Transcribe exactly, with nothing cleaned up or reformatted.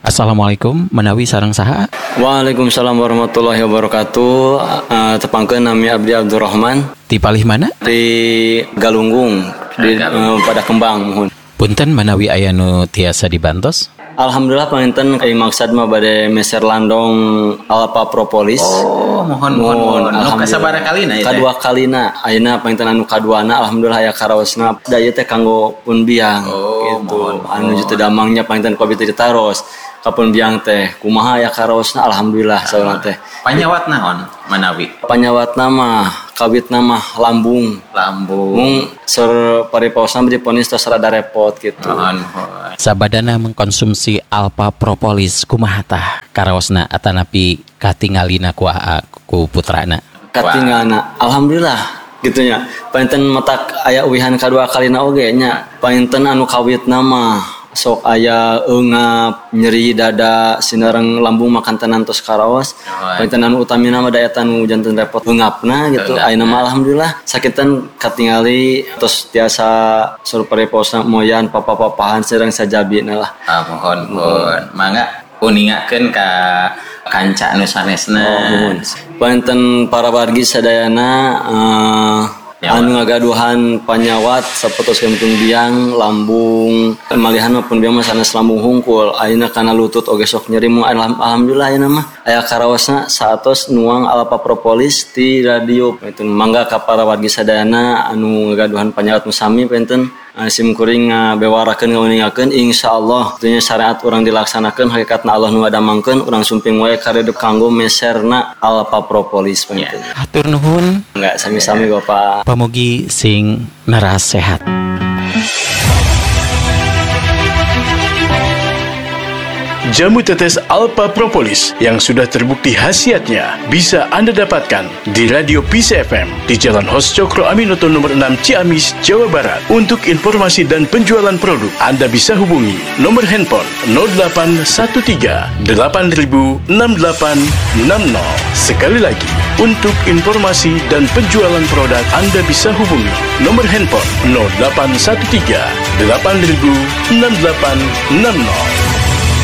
Assalamualaikum, menawi sareng saha? Waalaikumsalam warahmatullahi wabarakatuh. Uh, tepangkeun nami Abdi Abdurrahman. Di palih mana? Di Galunggung, di uh, pada Kembang mohon. Punten menawi aya nu tiasa dibantos? Alhamdulillah panginten kai maksad mah bade meser landong alpa propolis. Oh, mohon mohon mohon. Nu kasabaraha kalina ieu? Kadua kalina. Ayeuna panginten anu kaduana alhamdulillah aya karaosna da ieu teh kanggo pun biang oh, gitu. Mohon, anu teu damangnya panginten kopi teh ditaros. Kapun biang teh kumaha aya karaosna alhamdulillah saurang teh. Panyawat naon menawi? Panyawatna mah kawitna mah lambung. Lambung. Mung sur paripaosna diponis tos rada repot gitu. Mohon mohon. Sabadana mengkonsumsi alpha propolis kumaha tah karaosna atanapi katingalina ku ku putrana? Katingalna alhamdulillah gitunya. Painten matak aya uwihan kadua kalina oge nya. Painten anu kawitna mah sok aya eungap, nyeri dada, sinareng lambung makan tenan tos karaos. Painten anu utamina mah daya tanu janten repot eungapna gitu. Ayeuna mah alhamdulillah sakitan katingali tos tiasa sur pareposna moyan papa-papahan sareng sajabina lah. Ah mohon mohon. Mangga uningakeun ka kanca anu sanesna. Oh, mohon. Painten para wargi sadayana uh, anu ngagaduhan panyawat sapotos kempung biang lambung malihan maupun biang sanes lambung hungkul ayeuna kana lutut oge sok nyeri mung alhamdulillah ayeuna mah aya karaosna saatos nuang alpha propolis ti radio penten mangga ka para wargi sadayana anu ngagaduhan panyawat nu sami penten sim kuring ngabewarakeun ngeuningakeun insyaallah tuluy syariat urang dilaksanakeun hakikatna Allah nu ngadamangkeun urang sumping wae karedep kanggo meserna alpha propolis penten. Hatur nuhun. Enggak sami-sami Bapak. Pamugi sing naras sehat. Jamu tetes Alpha Propolis yang sudah terbukti khasiatnya bisa Anda dapatkan di Radio Peace F M di Jalan Hos Cokro Aminoto nomor enam Ciamis, Jawa Barat. Untuk informasi dan penjualan produk, Anda bisa hubungi nomor handphone nol delapan satu tiga delapan nol enam delapan enam nol. Sekali lagi, untuk informasi dan penjualan produk, Anda bisa hubungi nomor handphone nol delapan satu tiga delapan nol enam delapan enam nol.